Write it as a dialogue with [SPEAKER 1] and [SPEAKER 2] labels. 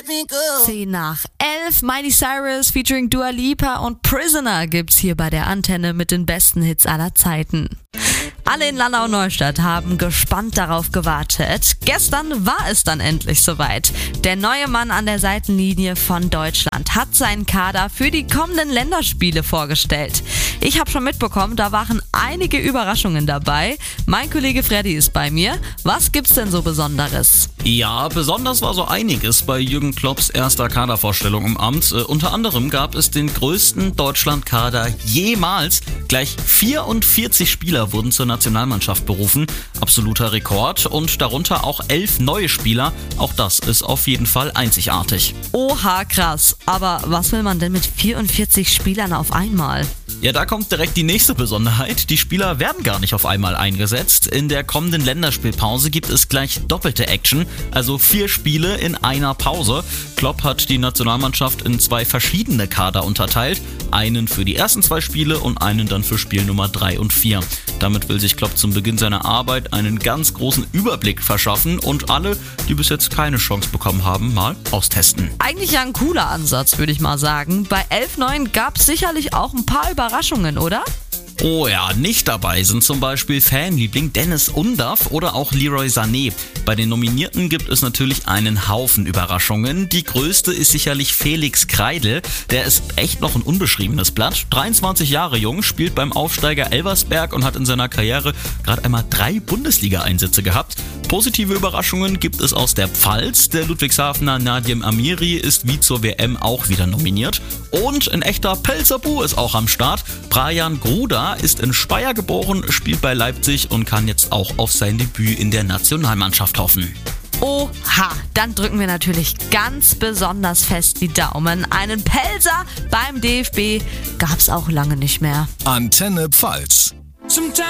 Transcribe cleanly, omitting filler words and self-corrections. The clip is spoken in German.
[SPEAKER 1] 10 nach 11, Miley Cyrus featuring Dua Lipa und Prisoner gibt's hier bei der Antenne mit den besten Hits aller Zeiten. Alle in Landau-Neustadt haben gespannt darauf gewartet. Gestern war es dann endlich soweit. Der neue Mann an der Seitenlinie von Deutschland hat seinen Kader für die kommenden Länderspiele vorgestellt. Ich habe schon mitbekommen, da waren einige Überraschungen dabei. Mein Kollege Freddy ist bei mir. Was gibt's denn so Besonderes?
[SPEAKER 2] Ja, besonders war so einiges bei Jürgen Klopps erster Kadervorstellung im Amt. Unter anderem gab es den größten Deutschlandkader jemals. Gleich 44 Spieler wurden zur Nationalmannschaft berufen. Absoluter Rekord. Und darunter auch 11 neue Spieler. Auch das ist auf jeden Fall einzigartig.
[SPEAKER 1] Oha, krass. Aber was will man denn mit 44 Spielern auf einmal?
[SPEAKER 2] Ja, da kommt direkt die nächste Besonderheit. Die Spieler werden gar nicht auf einmal eingesetzt. In der kommenden Länderspielpause gibt es gleich doppelte Action, also 4 Spiele in einer Pause. Klopp hat die Nationalmannschaft in 2 verschiedene Kader unterteilt. Einen für die ersten 2 Spiele und einen dann für Spiel Nummer 3 und 4. Damit will sich Klopp zum Beginn seiner Arbeit einen ganz großen Überblick verschaffen und alle, die bis jetzt keine Chance bekommen haben, mal austesten.
[SPEAKER 1] Eigentlich ja ein cooler Ansatz, würde ich mal sagen. Bei 11 Neuen gab es sicherlich auch ein paar Überraschungen, oder?
[SPEAKER 2] Oh ja, nicht dabei sind zum Beispiel Fanliebling Dennis Undaff oder auch Leroy Sané. Bei den Nominierten gibt es natürlich einen Haufen Überraschungen. Die größte ist sicherlich Felix Kreidl. Der ist echt noch ein unbeschriebenes Blatt. 23 Jahre jung, spielt beim Aufsteiger Elversberg und hat in seiner Karriere gerade einmal 3 Bundesliga-Einsätze gehabt. Positive Überraschungen gibt es aus der Pfalz. Der Ludwigshafener Nadim Amiri ist wie zur WM auch wieder nominiert. Und ein echter Pelzerbu ist auch am Start. Brian Gruda ist in Speyer geboren, spielt bei Leipzig und kann jetzt auch auf sein Debüt in der Nationalmannschaft hoffen.
[SPEAKER 1] Oha, dann drücken wir natürlich ganz besonders fest die Daumen. Einen Pelzer beim DFB gab's auch lange nicht mehr.
[SPEAKER 3] Antenne Pfalz.